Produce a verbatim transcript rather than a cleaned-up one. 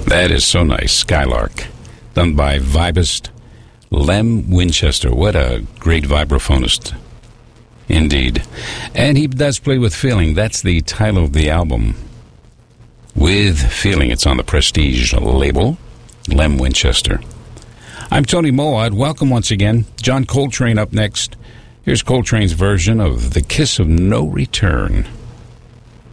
That is so nice. Skylark. Done by vibist Lem Winchester. What a great vibraphonist. Indeed. And he does play with feeling. That's the title of the album. With Feeling. It's on the Prestige label. Lem Winchester. I'm Tony Moad. Welcome once again. John Coltrane up next. Here's Coltrane's version of The Kiss of No Return.